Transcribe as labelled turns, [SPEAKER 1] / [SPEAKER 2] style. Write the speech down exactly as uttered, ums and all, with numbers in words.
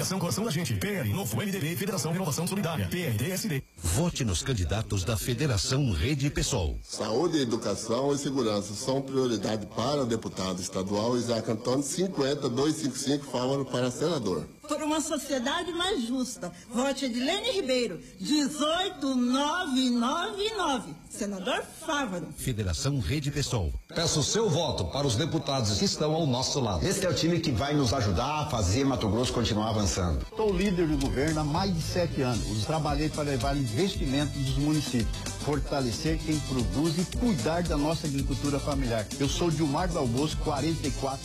[SPEAKER 1] Coligação Coração da Gente. P L, Novo, M D B, Federação Renovação Solidária. P R D S D.
[SPEAKER 2] Vote nos candidatos da Federação Rede Pessoal.
[SPEAKER 3] Saúde, educação e segurança são prioridade para o deputado estadual Isaac Antônio. Cinquenta, duzentos e cinquenta e cinco, Fávaro para senador.
[SPEAKER 4] Por uma sociedade mais justa. Vote Edilene Ribeiro, dezoito mil novecentos e noventa e nove. Senador Fávaro.
[SPEAKER 2] Federação Rede Pessoal.
[SPEAKER 5] Peço o seu voto para os deputados que estão ao nosso lado.
[SPEAKER 6] Esse é o time que vai nos ajudar a fazer Mato Grosso continuar avançando.
[SPEAKER 7] Sou líder do governo há mais de sete anos. Trabalhei para levar investimento dos municípios, fortalecer quem produz e cuidar da nossa agricultura familiar. Eu sou Dilmar Dalboso, quarenta e quatro.